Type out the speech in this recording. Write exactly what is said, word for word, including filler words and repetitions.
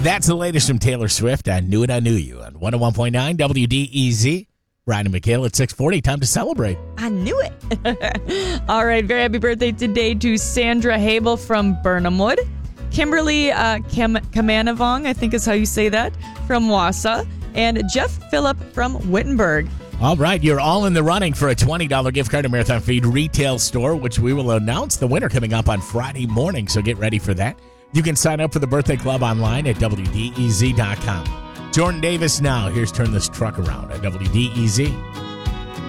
That's the latest from Taylor Swift. I Knew It, I Knew You on one oh one point nine W D E Z. Brian and Michaela at six forty. Time to celebrate. I knew it. All right. Very happy birthday today to Sandra Habel from Burnhamwood. Kimberly uh, Kam- Kamanavong, I think is how you say that, from Wausau. And Jeff Phillip from Wittenberg. All right. You're all in the running for a twenty dollars gift card to Marathon Feed retail store, which we will announce the winner coming up on Friday morning. So get ready for that. You can sign up for the birthday club online at W D E Z dot com. Jordan Davis now. Here's Turn This Truck Around at W D E Z.